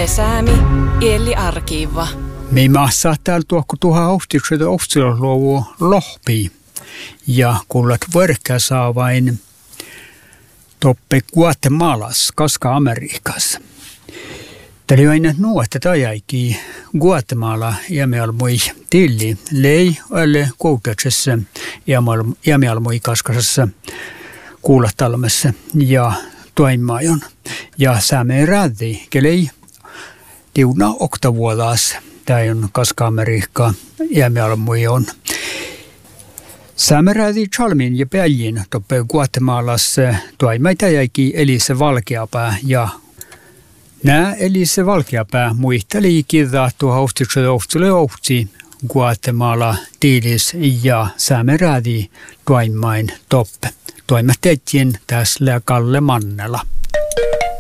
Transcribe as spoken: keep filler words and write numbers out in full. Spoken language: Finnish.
Säämi, Elli Arkiva. Me maassa täällä tuokku tuohon ohtikset ohtiluovu lohpi. Ja kullat vörkkää saa vain toppe Guatemalas, koska Amerikassa. Täällä aina nuotta tajaikin Guatemala ja me almoi tilli lei alle koutaksessa ja me almoi kaskasessa kuulattalmassa ja toimajon. Ja säämme räädi, kelei tiuna oktavuodas. Tämä on Kaska-Amerikka ja me almoi on. Säämme räädi Chalmin ja Peljin toppe Guatemalassa toimaita jäikin Elise Valkeapää ja nää Elise Valkeapää muisteli kirjaa tuohon ohtiksen ohtille ohti Guatemala tiilis ja säämme räädi toimain toppe. Toimat tettiin tässä Kalle Mannela.